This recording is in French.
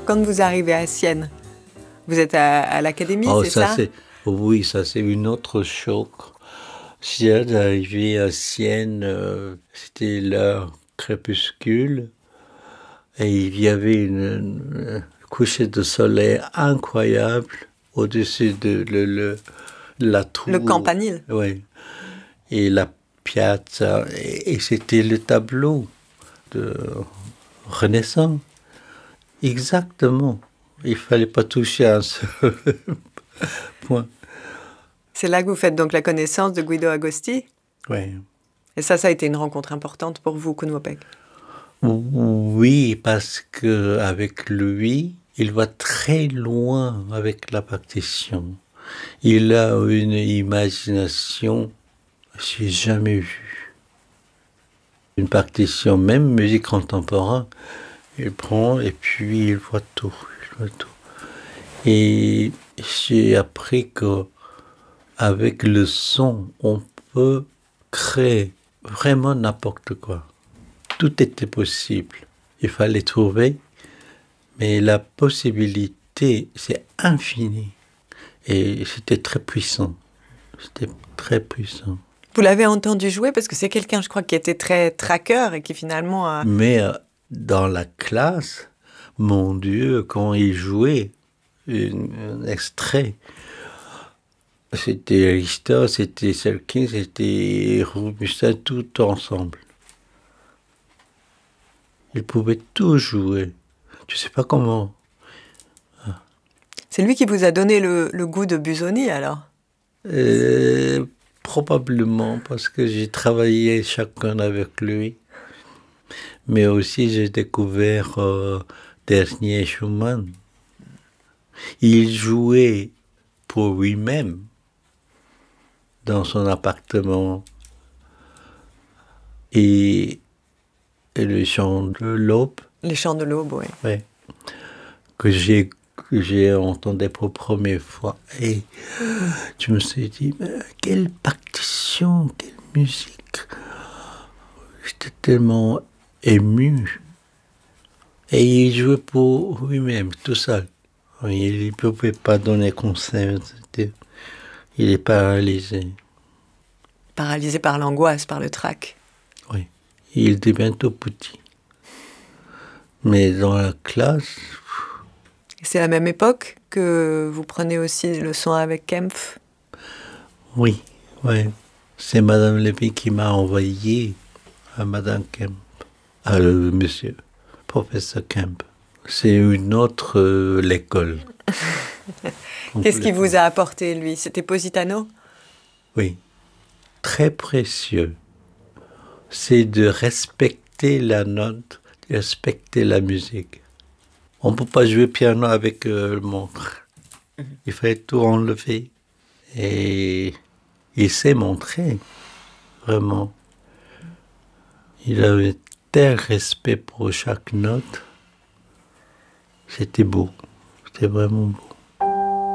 Quand vous arrivez à Sienne, vous êtes à l'académie, Oh, c'est ça? Oui, ça c'est une autre choc. Sienne, arrivé à Sienne, c'était l'heure crépuscule et il y avait une coucher de soleil incroyable au-dessus de la Le tour. campanile. Oui, et la piazza, et c'était le tableau de Renaissance. Exactement. Il fallait pas toucher à un seul point. C'est là que vous faites donc la connaissance de Guido Agosti? Ouais. Et ça a été une rencontre importante pour vous, Kounopec? Oui, parce que avec lui, il va très loin avec la partition. Il a une imagination que j'ai jamais vue. Une partition, même musique contemporaine, il prend et puis il voit tout. Il voit tout. Et j'ai appris que avec le son, on peut créer vraiment n'importe quoi. Tout était possible. Il fallait trouver, mais la possibilité, c'est infini. Et c'était très puissant. C'était très puissant. Vous l'avez entendu jouer parce que c'est quelqu'un, je crois, qui était très traqueur et qui finalement a... Mais dans la classe, mon Dieu, quand il jouait un extrait, c'était Richter, c'était Selkin, c'était Rubinstein, tout ensemble. Il pouvait tout jouer. Je sais pas comment. C'est lui qui vous a donné le goût de Busoni, alors? Probablement parce que j'ai travaillé chacun avec lui. Mais aussi j'ai découvert dernier Schumann. Il jouait pour lui-même dans son appartement. Et le chant de l'aube. Les chants de l'aube, oui. Ouais, que j'ai entendu pour la première fois. Et je me suis dit, mais quelle partition, quelle musique. J'étais tellement ému. Et il jouait pour lui-même, tout seul. Il ne pouvait pas donner conseil. Il est paralysé. Paralysé par l'angoisse, par le trac. Oui. Il était bientôt petit. Mais dans la classe... C'est la même époque que vous prenez aussi le son avec Kempf? Oui, oui. C'est Madame Lévy qui m'a envoyé à Madame Kemp, à le monsieur, professeur Kemp. C'est une autre l'école. Qu'est-ce qu'il vous a apporté, lui? C'était Positano? Oui, très précieux. C'est de respecter la note, de respecter la musique. On ne peut pas jouer piano avec le montre. Il fallait tout enlever. Et il s'est montré, vraiment. Il avait tel respect pour chaque note. C'était beau. C'était vraiment beau.